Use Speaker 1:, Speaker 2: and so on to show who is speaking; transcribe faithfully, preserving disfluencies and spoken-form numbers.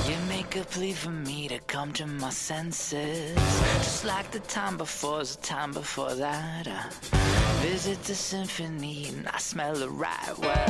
Speaker 1: You make a plea for me to come to my senses. Just like the time before, the time before that. I visit the symphony and I smell the right word.